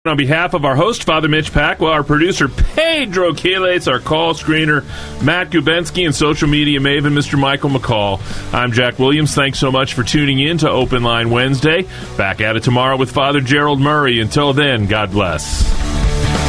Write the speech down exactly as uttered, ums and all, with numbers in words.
On behalf of our host, Father Mitch Packwell, our producer, Pedro Quiles, our call screener, Matt Gubensky, and social media maven, Mister Michael McCall, I'm Jack Williams. Thanks so much for tuning in to Open Line Wednesday. Back at it tomorrow with Father Gerald Murray. Until then, God bless.